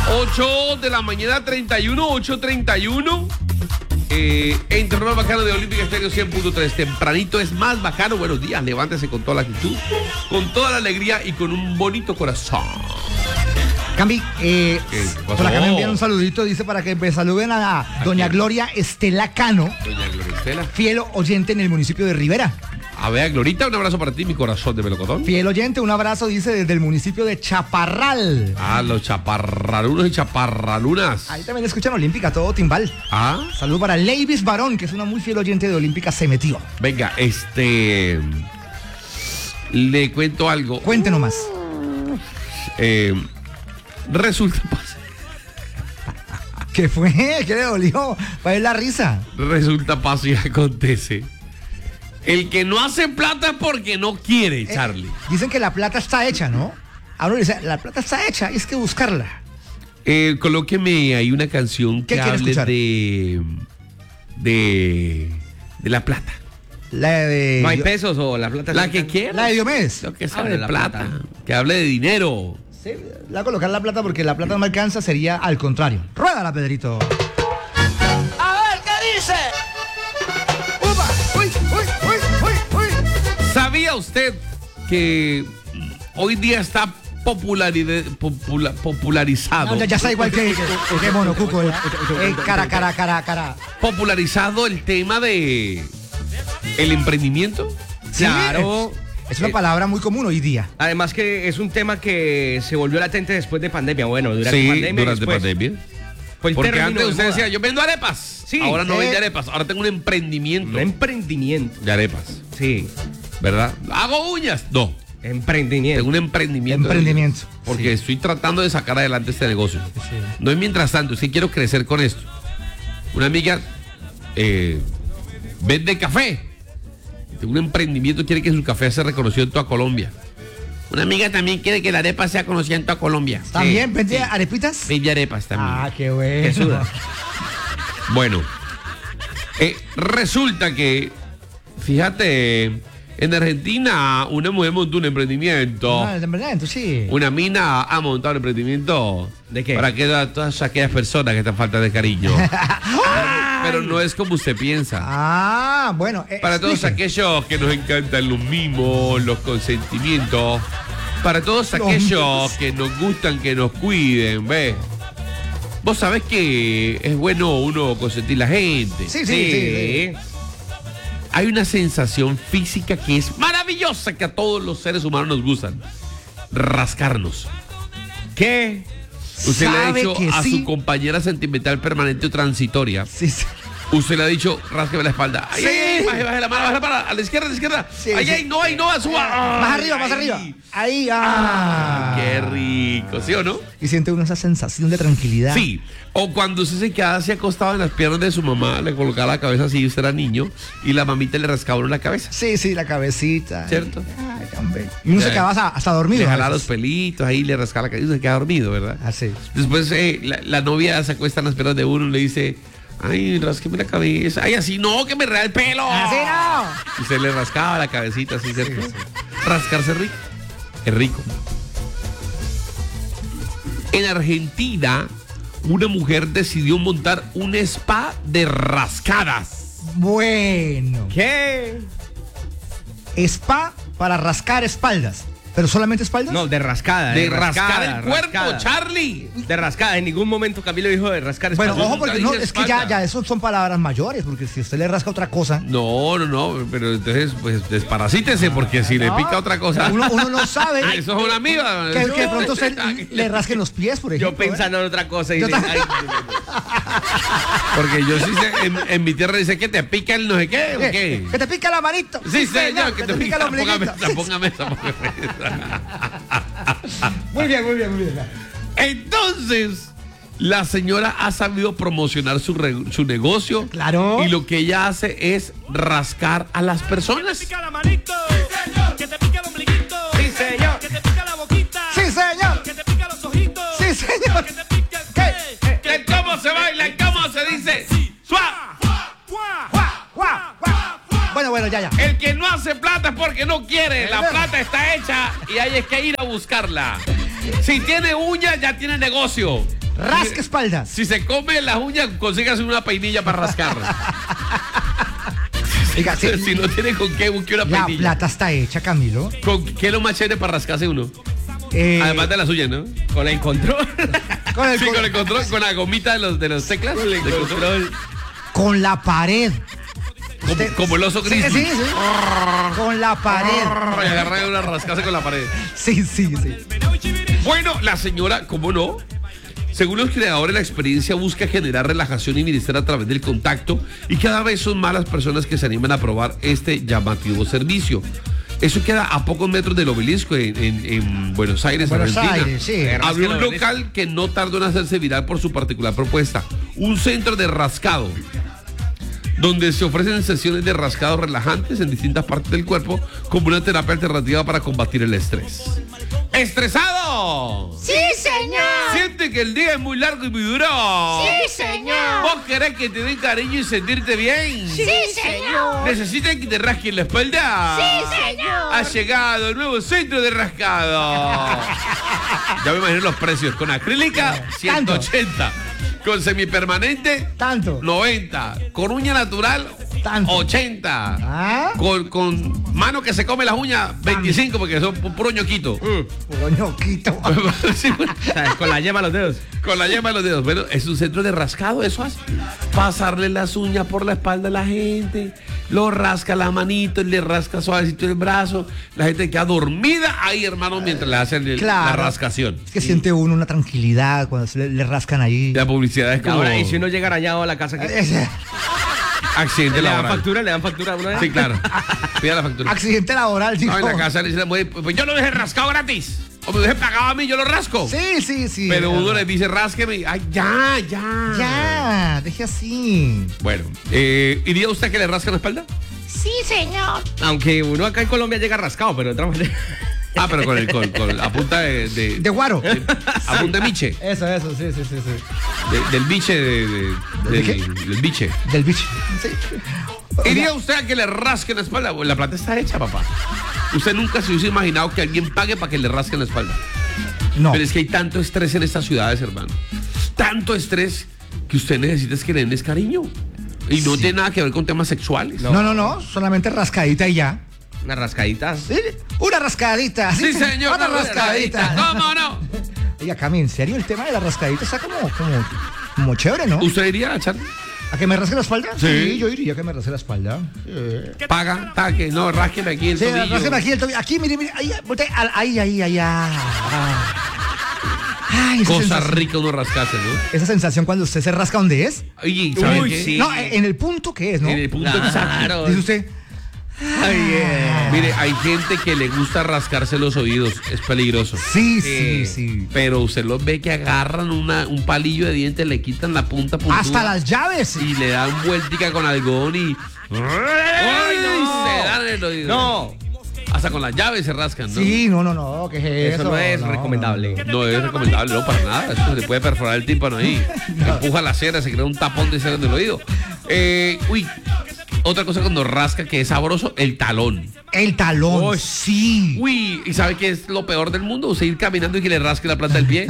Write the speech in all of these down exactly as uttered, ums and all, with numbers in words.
ocho de la mañana, treinta y uno, ocho treinta y uno. Eh, entre lo más bacano de Olímpica Estéreo cien punto tres. Tempranito es más bacano. Buenos días, levántese con toda la actitud, con toda la alegría y con un bonito corazón. Cambi, eh, por acá me envían un saludito, dice para que me saluden a, ¿A doña quién? Gloria Estela Cano, doña Gloria Estela, fiel oyente en el municipio de Rivera. A ver, Glorita, un abrazo para ti, mi corazón de melocotón. Fiel oyente, un abrazo, dice, desde el municipio de Chaparral. Ah, los chaparralunos y chaparralunas. Ahí también escuchan Olímpica, todo timbal. Ah. Saludos para Leivis Barón, que es una muy fiel oyente de Olímpica, se metió. Venga, este... le cuento algo. Cuente nomás. Eh... Resulta... ¿Qué fue? ¿Qué le dolió? ¿Para ver la risa? Resulta, paso y acontece. El que no hace plata es porque no quiere, eh, Charlie. Dicen que la plata está hecha, ¿no? Ahora dice, la plata está hecha, y es que buscarla. Eh, colóqueme ahí una canción que hable de, de... de la plata. La de... ¿No hay pesos o la plata? La que quiera. La de Diomedes. Lo que sabe de plata. plata. Que hable de dinero. Sí, la colocar la plata porque la plata no me alcanza, sería al contrario. Ruédala, Pedrito. A ver, ¿qué dice? ¡Upa! ¡Uy, uy, uy, uy, uy! ¿Sabía usted que hoy día está popularidad, popula, popularizado? No, ya, ya está igual que, que, que monocuco. Eh, eh, cara, cara, cara, cara. Popularizado el tema de el emprendimiento. Sí, claro. Es, es una eh, palabra muy común hoy día. Además que es un tema que se volvió latente después de pandemia. Bueno, durante sí, pandemia. durante después, pandemia. Pues porque antes usted decía, yo vendo arepas. Sí, ahora no eh, vende arepas, ahora tengo un emprendimiento. Un emprendimiento. De arepas. Sí. ¿Verdad? ¿Hago uñas? No. Emprendimiento. Tengo un emprendimiento. Emprendimiento. De, porque sí. estoy tratando de sacar adelante este negocio. Sí. No es mientras tanto, sí quiero crecer con esto. Una amiga eh, vende café. Tengo un emprendimiento, quiere que su café sea reconocido en toda Colombia. Una amiga también quiere que la arepa sea conocida en toda Colombia. ¿También? Sí, ¿Vende sí. arepitas? Vende arepas también. Ah, qué bueno. Qué bueno, eh, resulta que, fíjate, en Argentina una mujer montó un emprendimiento. Ah, emprendimiento, sí. Una mina ha montado un emprendimiento. ¿De qué? Para que todas aquellas personas que están falta de cariño. Pero no es como usted piensa. Ah, bueno. Eh, para todos explique. aquellos que nos encantan los mimos, los consentimientos. Para todos aquellos que nos gustan que nos cuiden, ¿ves? Vos sabés que es bueno uno consentir a la gente. Sí, sí, sí, sí, sí. Hay una sensación física que es maravillosa, que a todos los seres humanos nos gustan. Rascarnos. ¿Qué? Usted le ha dicho a sí? su compañera sentimental permanente o transitoria. Sí, sí. Usted le ha dicho, rásqueme la espalda. Ay, sí. ay, baje, baje la mano, baje la mano. A la izquierda, a la izquierda. Sí, ay, sí. ay, no, ay, no, suba. Más Ay, arriba, más ay. arriba. Ahí, ah. ah. Qué rico, ¿sí o no? Y siente uno esa sensación de tranquilidad. Sí. O cuando usted se quedaba así acostado en las piernas de su mamá, le colocaba la cabeza así, usted era niño, y la mamita le rascaba uno la cabeza. Sí, sí, la cabecita. ¿Cierto? Ay, hombre. Y uno ya, se quedaba hasta, hasta dormido. Le jalaba los pelitos, ahí le rascaba la cabeza y se queda dormido, ¿verdad? Así. Después eh, la, la novia se acuesta en las piernas de uno y le dice, ay, rasqueme la cabeza. Ay, así no, que me rea el pelo. Así no. Y se le rascaba la cabecita así cerca. Sí, sí. Rascarse rico. Es rico. En Argentina, una mujer decidió montar un spa de rascadas. Bueno. ¿Qué? Spa para rascar espaldas. ¿Pero solamente espaldas? No, de rascada. De, de rascar rascada, el cuerpo, rascada. Charlie. De rascada. En ningún momento Camilo dijo de rascar Bueno, espalda. ojo, porque no, es que ya, ya eso son palabras mayores, porque si usted le rasca otra cosa. No, no, no, pero entonces, pues desparasítese, porque si no, le pica otra cosa. Uno, uno no sabe. Eso es una amiga. Que, que de pronto se le rasquen los pies, por ejemplo. Yo pensando ¿eh? en otra cosa y Yo dice, ta- ay, Porque yo sí sé, en, en mi tierra dice que te pica el no sé qué, ¿o qué? Que te pica la manito. Sí, señor, que, que te, te pica pica, la ombliguito. póngame esa, póngame esa, póngame esa. Muy bien, muy bien, muy bien. Entonces, la señora ha sabido promocionar su, re, su negocio. Claro. Y lo que ella hace es rascar a las personas. Que te pica la manito. Sí, señor. Que te pica el ombliguito. Sí, señor. Que te pica la boquita. Sí, señor. Que te pica los ojitos. Sí, señor. Que te pica el pie. ¿Qué? ¿Cómo se baila? ¿Cómo se dice? ¡Suá! ¡Guau! ¡Guau, guau, guau! Bueno, bueno, ya, ya. El que no hace plata es porque no quiere. La plata está hecha y hay que ir a buscarla. Si tiene uñas, ya tiene negocio. Rasque espaldas. Si se come las uñas, consígase una peinilla para rascar. Oiga, sí, Si no tiene con qué, busque una la peinilla. plata está hecha, Camilo. ¿Con qué es lo más chévere para rascarse uno? Eh, Además de las uñas, ¿no? Con el control. con, el- Sí, con el control, con la gomita de los, de los teclas. Con el de control. con la pared. Como, Usted- como el oso Sí, gris. sí, sí. Con la pared. Y agarra una rascarse con la pared. Sí, sí, sí. Bueno, la señora, ¿cómo no? Según los creadores, la experiencia busca generar relajación y bienestar a través del contacto y cada vez son más las personas que se animan a probar este llamativo servicio. Eso queda a pocos metros del Obelisco en, en- en Buenos Aires, Buenos Argentina. Aires, sí. Abrió un Rasca el Obelisco. local que no tardó en hacerse viral por su particular propuesta. Un centro de rascado, donde se ofrecen sesiones de rascado relajantes en distintas partes del cuerpo como una terapia alternativa para combatir el estrés. ¡Estresado! ¡Sí, señor! ¿Siente que el día es muy largo y muy duro? ¡Sí, señor! ¿Vos querés que te den cariño y sentirte bien? ¡Sí, señor! ¿Necesitas que te rasquen la espalda? ¡Sí, señor! Ha llegado el nuevo centro de rascado. Ya me imagino los precios. Con acrílica, ciento ochenta. Con semipermanente, Tanto. noventa. Con uña natural, Tanto. ochenta. Ah. Con, con mano que se come las uñas, veinticinco, porque son pu- puro ñoquito. Puro ñoquito. Sí, bueno. O sea, con la yema a los dedos. Con la yema de los dedos. Bueno, es un centro de rascado, eso hace. Pasarle las uñas por la espalda a la gente. Lo rasca la manito, le rasca suavecito el brazo. La gente queda dormida ahí, hermano, mientras le hacen el- la Claro. rascación. Es que siente uno una tranquilidad cuando se le, le rascan ahí. La publicidad es Y como ahora, y si uno llega arañado a la casa, ¿qué? Ese- accidente ¿Le dan laboral. factura? ¿Le dan factura a uno? Sí, claro. Pida la factura. Accidente laboral, dijo. No, en la casa le dicen, pues yo lo dejé rascado gratis. O me lo dejé pagado a mí, yo lo rasco. Sí, sí, sí. Pero uno le le dice, rásqueme. Ay, ya, ya. Ya, deje así. Bueno, eh, ¿iría usted a que le rasque la espalda? ¡Sí, señor! Aunque uno acá en Colombia llega rascado, pero de otra manera. Ah, pero con el con, con- a punta de, de, De guaro. a punta de miche. Eso, eso, sí, sí, sí, sí. De- del biche de, de- ¿De qué? del, del biche. Del bicho. Sí. ¿Iría usted a que le rasque la espalda? Bueno, la plata está hecha, papá. Usted nunca se hubiese imaginado que alguien pague para que le rasquen la espalda. No. Pero es que hay tanto estrés en estas ciudades, hermano. Tanto estrés que usted necesita es que le den es cariño. Y no tiene nada que ver con temas sexuales. No, no, no. Solamente rascadita y ya. Una rascadita. Sí, una rascadita. Sí, señor. Una rascadita. ¿Cómo no? Oiga, Cami, en serio, el tema de la rascadita está como, como, como chévere, ¿no? ¿Usted iría a echar? ¿A que me rasque la espalda? Sí. Yo iría a que me rasque la espalda. Paga, taque, no, rásqueme aquí el Sí, tobillo. rásqueme aquí el tobillo. Aquí, mire, mire. Ahí, voltee, al- ahí, ahí, ahí. ah. Ay, esa Cosa sensación, rica uno rascarse, ¿no? esa sensación cuando usted se rasca donde es. Oye, ¿sabe Uy, qué? sí. No, en el punto que es, ¿no? En el punto Claro. exacto. Dice usted. Ay, eh. Mire, hay gente que le gusta rascarse los oídos, es peligroso. Sí, sí, sí. Pero usted los ve que agarran una, un palillo de dientes, le quitan la punta puntuda Hasta las llaves. y le dan vueltica con algodón y ¡Ay, no! se dan en el oído. No, Hasta con las llaves se rascan, ¿no? Sí, no, no, no, ¿qué es eso? eso no es No, recomendable. No es recomendable, no, para nada. Eso se le puede perforar el tímpano ahí. Empuja la cera, se crea un tapón de cera en el oído. Eh, uy, otra cosa cuando rasca que es sabroso, el talón. El talón, Uy. sí. Uy, ¿y sabe qué es lo peor del mundo? Usted ir caminando y que le rasque la planta del pie.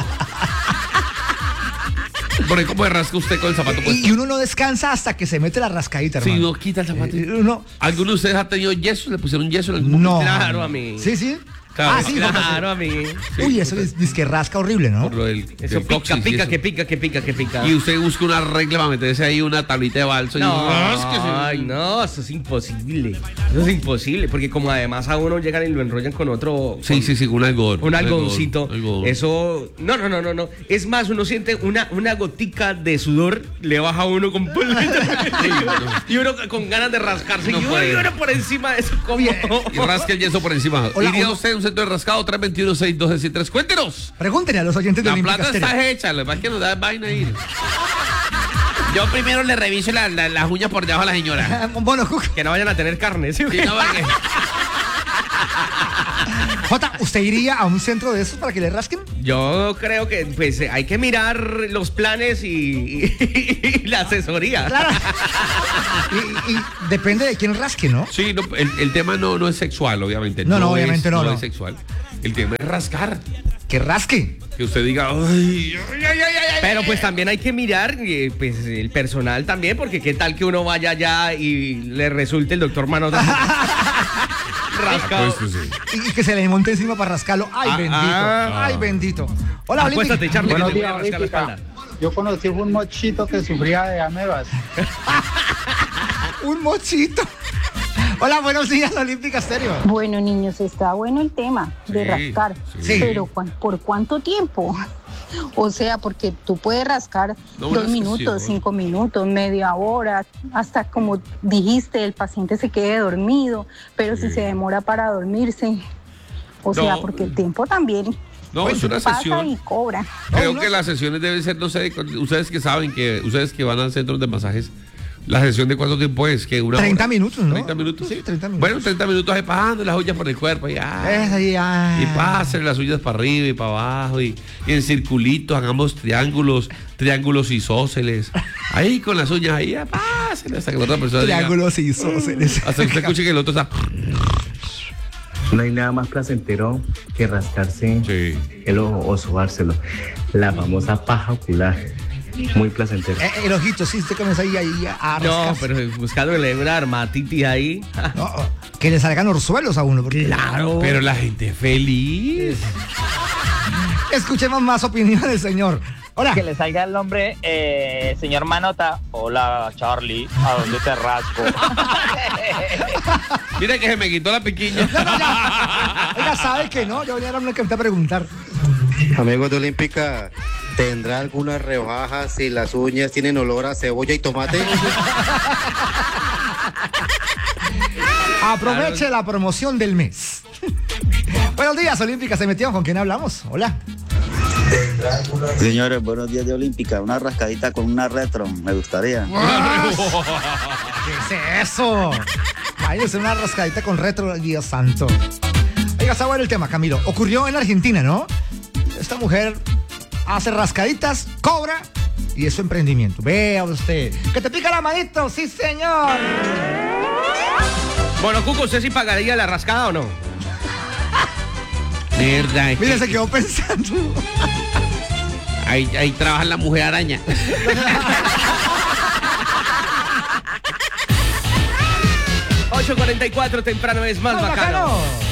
Por ahí, ¿cómo le rasca usted con el zapato puesto? Y, y uno no descansa hasta que se mete la rascadita, Si hermano. no quita el zapato. Eh, uno- ¿Alguno de ustedes ha tenido yeso? ¿Le pusieron yeso en algún No. Claro, a mí. Sí, sí. Claro, ah, sí, Claro, a mí. Sí, Uy, eso es, es que rasca horrible, ¿no? por lo del, Eso del pica, coxis y pica, eso. que pica, que pica, que pica. Y usted busca una regla para meterse ahí una tablita de balso. No, y rásquese. ay, no, eso es imposible. Eso es imposible, porque como además a uno llegan y lo enrollan con otro. Sí, con sí, sí, un algodón. Un algodoncito. algodón. Eso. No, no, no, no, no. Es más, uno siente una, una gotica de sudor, le baja a uno con polvo. Y uno con ganas de rascarse. No y uno, puede. y uno por encima de eso, como. Oye, Y rasca el yeso por encima. Hola, ¿Iría hola. usted a un centro de rascado? tres dos uno, seis uno dos tres. Cuéntenos. Pregúntenle a los oyentes de La Olímpica plata Estéreo. está hecha, lo que pasa es que nos da vaina ir. Yo primero le reviso la- la- las uñas por debajo a la señora. Bueno, Cuco. Que no vayan a tener carne, ¿sí? Sí, no, porque- Jota, ¿usted iría a un centro de esos para que le rasquen? Yo creo que pues hay que mirar los planes y, y- y la asesoría. Claro. y, y depende de quién rasque, ¿no? Sí, no, el, el tema no, no es sexual, obviamente. No, no, es- obviamente no, no. es sexual. El tema es rascar. que rasque. Que usted diga, ay, ay, ay, ay, ay, Pero pues también hay que mirar eh, pues, el personal también, porque qué tal que uno vaya allá y le resulte el doctor Manota rascado. Pues, sí. Y, y que se le monte encima para rascarlo. Ay, Ah, bendito. ah. Ay, bendito. Hola, Olímpica. Acuéstate, Charlie, que Buenos te voy a días, rascar la Olímpica. espalda. Yo conocí un mochito que sufría de amebas. Un mochito. Hola, buenos días, Olímpica Stereo. Bueno, niños, está bueno el tema de Sí, rascar, sí. pero ¿cuán- ¿por cuánto tiempo? O sea, porque tú puedes rascar No, una dos minutos, sesión. cinco minutos, media hora, hasta como dijiste, el paciente se quede dormido, pero si Sí. se demora para dormirse, o sea, No. porque el tiempo también No, es una pasa sesión. y cobra. Creo No, que no. las sesiones deben ser, no sé, con- ustedes que saben que, ustedes que van a centros de masajes, la sesión de cuánto tiempo es, que una treinta hora? minutos, ¿no? treinta minutos. Sí, treinta minutos. Bueno, treinta minutos ahí pasando las uñas por el cuerpo y, ah, Es ahí, ah. y pasen las uñas para arriba y para abajo y, y en circulitos, hagamos triángulos, triángulos isósceles. Ahí con las uñas ahí, ah, pasen hasta que la otra persona diga- Triángulos y isósceles. hasta que usted escuche que el otro está. No hay nada más placentero que rascarse Sí. el ojo o sobárselo. La famosa paja ocular. Muy placentero. Eh, el ojito, sí, usted comienza ahí, ahí a No, rascarse. pero buscándole una armatitis ahí. No, que le salgan orzuelos a uno. Porque... Claro. Pero la gente feliz. Escuchemos más opiniones, señor. Hola. Que le salga el nombre, eh, señor Manota. Hola, Charlie. ¿A dónde te rasco? Mira que se me quitó la piquiña. Oiga, ¿sabe que no? Yo venía a que a preguntar. Amigos de Olímpica, ¿tendrá alguna rebaja si las uñas tienen olor a cebolla y tomate? Aproveche la promoción del mes. Buenos días, Olímpica. ¿Se metieron? ¿Con quién hablamos? Hola. Señores, buenos días de Olímpica. Una rascadita con una retro, me gustaría. ¿Qué es eso? Váyase una rascadita con retro, Dios santo. Oiga, está bueno el tema, Camilo. Ocurrió en Argentina, ¿no? Esta mujer hace rascaditas, cobra y es su emprendimiento. Vea usted. ¡Que te pica la manito! ¡Sí, señor! Bueno, Cuco, ¿usted sí pagaría la rascada o no? Verdad. es Mire, que se quedó pensando. Ahí, ahí trabaja la mujer araña. ocho cuarenta y cuatro, temprano es más ¡Más bacano. bacano!